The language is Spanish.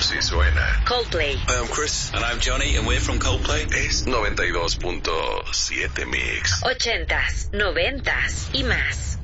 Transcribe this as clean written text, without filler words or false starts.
Así suena Coldplay. Hi, I'm Chris. And I'm Johnny, and we're from Coldplay. Es 92.7 Mix. 80s, 90s y más.